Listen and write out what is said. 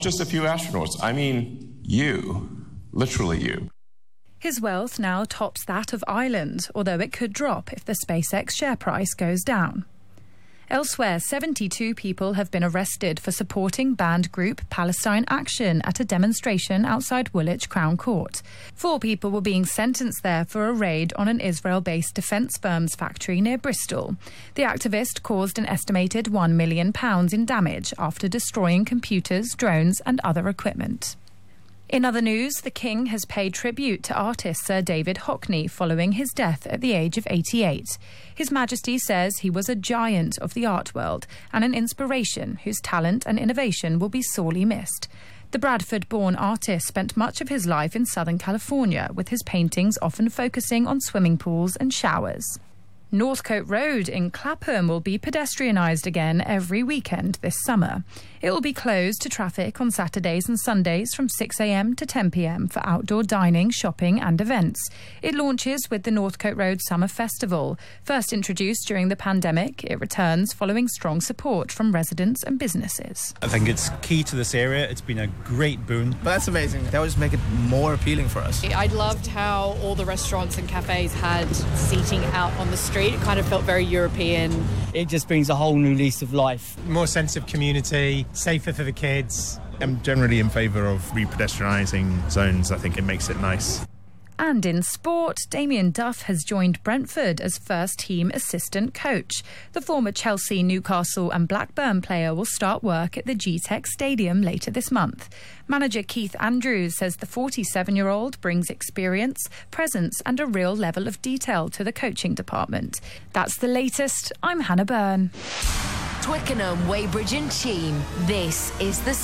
just a few astronauts. I mean, you. Literally you. His wealth now tops that of Ireland, although it could drop if the SpaceX share price goes down. Elsewhere, 72 people have been arrested for supporting banned group Palestine Action at a demonstration outside Woolwich Crown Court. 4 people were being sentenced there for a raid on an Israel-based defence firm's factory near Bristol. The activist caused an estimated £1 million in damage after destroying computers, drones and other equipment. In other news, the King has paid tribute to artist Sir David Hockney following his death at the age of 88. His Majesty says he was a giant of the art world and an inspiration whose talent and innovation will be sorely missed. The Bradford-born artist spent much of his life in Southern California, with his paintings often focusing on swimming pools and showers. Northcote Road in Clapham will be pedestrianised again every weekend this summer. It will be closed to traffic on Saturdays and Sundays from 6 a.m. to 10 p.m. for outdoor dining, shopping and events. It launches with the Northcote Road Summer Festival. First introduced during the pandemic, it returns following strong support from residents and businesses. I think it's key to this area. It's been a great boon. But that's amazing. That would just make it more appealing for us. I loved how all the restaurants and cafes had seating out on the street. It kind of felt very European. It just brings a whole new lease of life. More sense of community, safer for the kids. I'm generally in favour of re-pedestrianising zones. I think it makes it nice. And in sport, Damien Duff has joined Brentford as first-team assistant coach. The former Chelsea, Newcastle and Blackburn player will start work at the G-Tech Stadium later this month. Manager Keith Andrews says the 47-year-old brings experience, presence and a real level of detail to the coaching department. That's the latest. I'm Hannah Byrne. Twickenham, Weybridge and Cheam. This is the